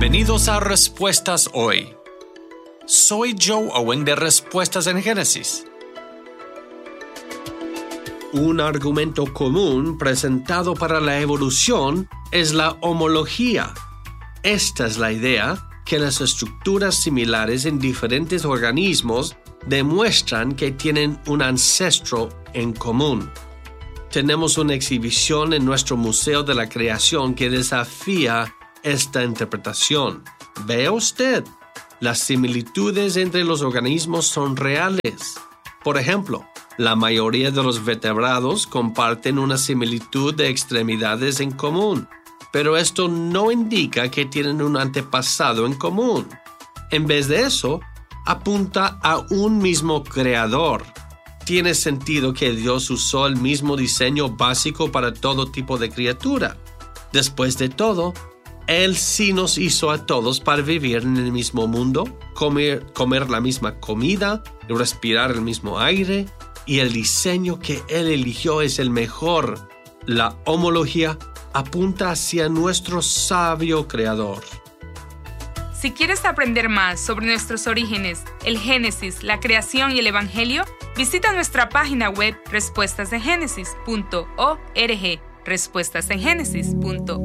Bienvenidos a Respuestas Hoy. Soy Joe Owen de Respuestas en Génesis. Un argumento común presentado para la evolución es la homología. Esta es la idea que las estructuras similares en diferentes organismos demuestran que tienen un ancestro en común. Tenemos una exhibición en nuestro Museo de la Creación que desafía esta interpretación. Vea usted, las similitudes entre los organismos son reales. Por ejemplo, la mayoría de los vertebrados comparten una similitud de extremidades en común, pero esto no indica que tienen un antepasado en común. En vez de eso, apunta a un mismo creador. Tiene sentido que Dios usó el mismo diseño básico para todo tipo de criatura. Después de todo, Él sí nos hizo a todos para vivir en el mismo mundo, comer la misma comida, respirar el mismo aire, y el diseño que Él eligió es el mejor. La homología apunta hacia nuestro sabio creador. Si quieres aprender más sobre nuestros orígenes, el Génesis, la creación y el Evangelio, visita nuestra página web respuestasengenesis.org, respuestasengenesis.org.